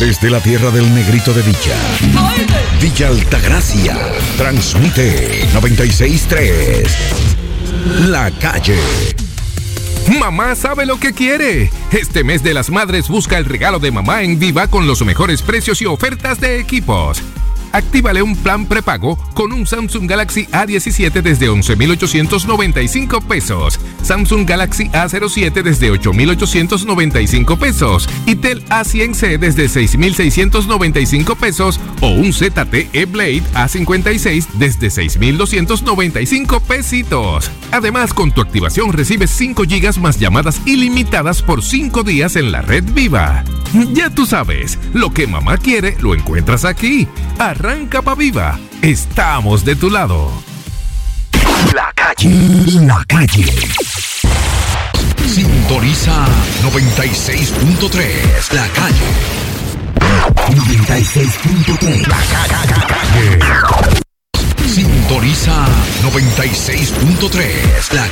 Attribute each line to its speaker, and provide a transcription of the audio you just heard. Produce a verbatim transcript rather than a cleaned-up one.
Speaker 1: Desde la tierra del negrito de Villa, Villa Altagracia, transmite noventa y seis punto tres. La Calle.
Speaker 2: Mamá sabe lo que quiere. Este mes de las madres busca el regalo de mamá en Viva con los mejores precios y ofertas de equipos. Actívale un plan prepago con un Samsung Galaxy A diecisiete desde once mil ochocientos noventa y cinco pesos, Samsung Galaxy A cero siete desde ocho mil ochocientos noventa y cinco pesos, Itel A cien C desde seis mil seiscientos noventa y cinco pesos o un Z T E Blade A cincuenta y seis desde seis mil doscientos noventa y cinco pesitos. Además, con tu activación recibes cinco gigas más llamadas ilimitadas por cinco días en la red Viva. Ya tú sabes, lo que mamá quiere lo encuentras aquí. Arranca pa' Viva. Estamos de tu lado.
Speaker 1: La Calle. La Calle. Sintoniza noventa y seis punto tres. La Calle. noventa y seis punto tres. La Calle. Sintoniza noventa y seis punto tres. La